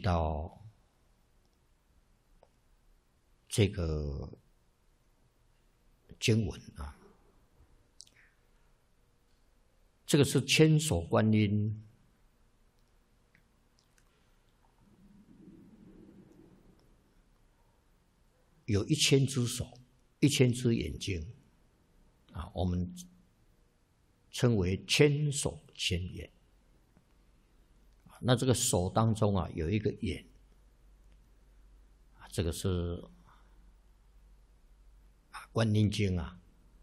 到这个经文啊，这个是千手观音有1000只手，1000只眼睛啊，我们称为千手千眼。那这个手当中啊有一个眼，这个是观音经啊，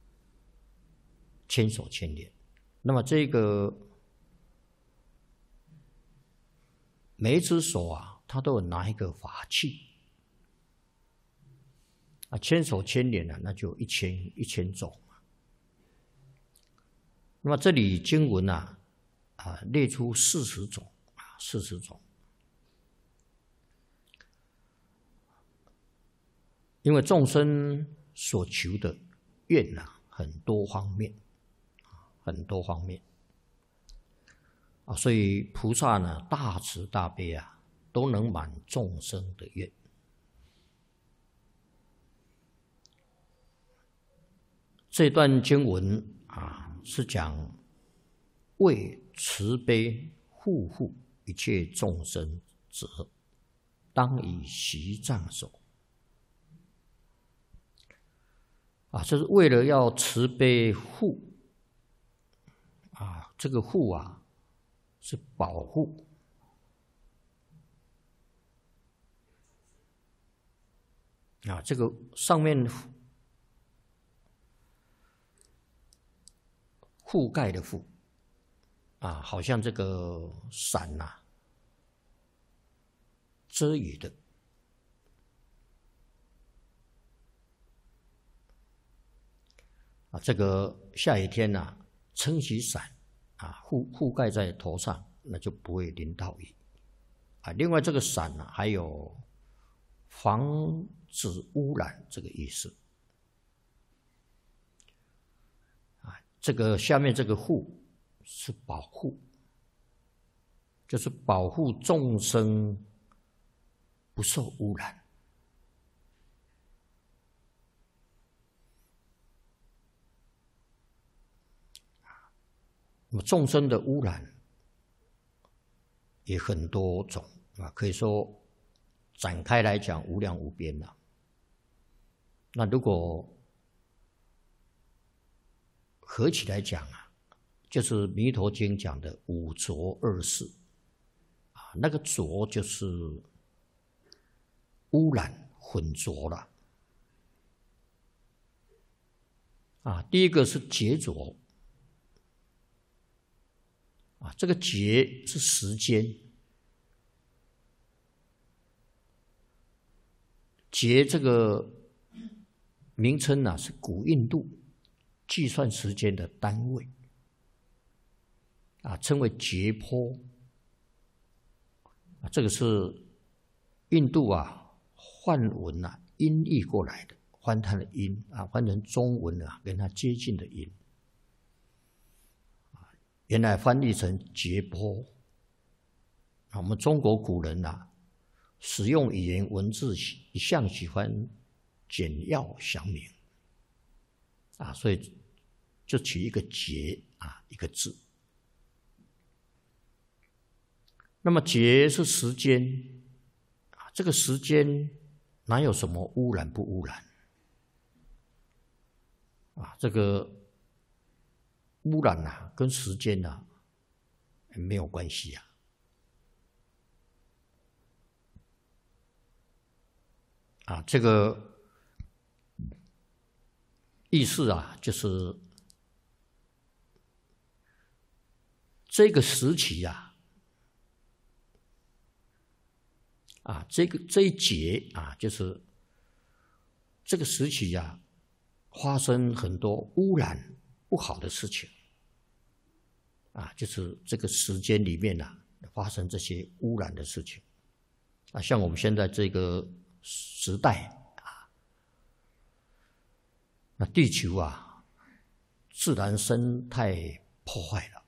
千手千眼。那么这个每一只手啊，它都有拿一个法器啊，千手千眼啊，那就1000种。那么这里经文啊列出40种啊，40种。因为众生所求的愿啊，很多方面啊，所以菩萨呢大慈大悲啊，都能满众生的愿。这段经文啊，是讲为慈悲护护一切众生者，当以习障手。啊，这是为了要慈悲护啊，这个护啊是保护啊，这个上面覆盖的覆啊，好像这个伞呐，遮雨的。啊，这个下雨天呐，撑起伞啊，覆盖在头上，那就不会淋到雨啊。另外，这个伞呢，还有防止污染这个意思啊。这个下面这个护是保护，就是保护众生不受污染。那么众生的污染也很多种啊，可以说展开来讲无量无边了。那如果合起来讲啊，就是《弥陀经》讲的五浊恶世啊，那个浊就是污染混浊了啊。第一个是劫浊。啊，这个劫是时间，劫这个名称啊，是古印度计算时间的单位啊，称为劫波啊。这个是印度啊梵文啊音译过来的，翻它的音啊，翻成中文啊，跟它接近的音。原来翻译成劫波啊，我们中国古人啊，使用语言文字一向喜欢简要详明啊，所以就取一个劫啊一个字。那么劫是时间啊，这个时间哪有什么污染不污染啊？这个污染啊，跟时间啊没有关系啊。啊，这个意思啊，就是这个时期啊，这一节啊，就是这个时期啊，发生很多污染不好的事情啊，就是这个时间里面啊，发生这些污染的事情啊，像我们现在这个时代啊，那地球啊，自然生态破坏了